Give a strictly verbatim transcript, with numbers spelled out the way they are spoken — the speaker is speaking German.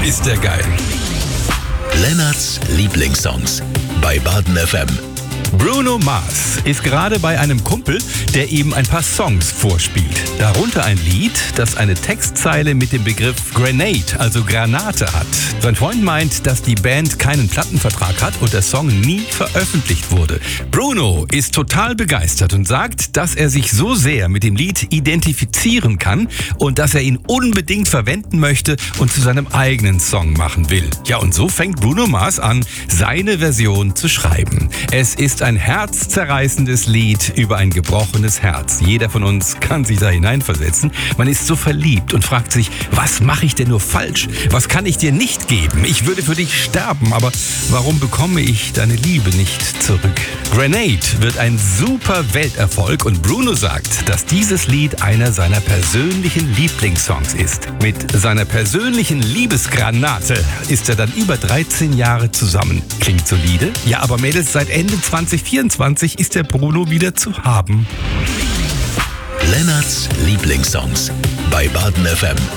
ist der geil. Lennarts Lieblingssongs bei Baden F M. Bruno Mars ist gerade bei einem Kumpel, der ihm ein paar Songs vorspielt. Darunter ein Lied, das eine Textzeile mit dem Begriff Grenade, also Granate hat. Sein Freund meint, dass die Band keinen Plattenvertrag hat und der Song nie veröffentlicht wurde. Bruno ist total begeistert und sagt, dass er sich so sehr mit dem Lied identifizieren kann und dass er ihn unbedingt verwenden möchte und zu seinem eigenen Song machen will. Ja, und so fängt Bruno Mars an, seine Version zu schreiben. Es ist ein herzzerreißendes Lied über ein gebrochenes Herz. Jeder von uns kann sich da hineinversetzen. Man ist so verliebt und fragt sich, was mache ich denn nur falsch? Was kann ich dir nicht geben? Ich würde für dich sterben, aber warum bekomme ich deine Liebe nicht zurück? Grenade wird ein super Welterfolg und Bruno sagt, dass dieses Lied einer seiner persönlichen Lieblingssongs ist. Mit seiner persönlichen Liebesgranate ist er dann über dreizehn Jahre zusammen. Klingt solide? Ja, aber Mädels, seit Ende zwanzig vierundzwanzig ist der Bruno wieder zu haben. Lennarts Lieblingssongs bei Baden F M.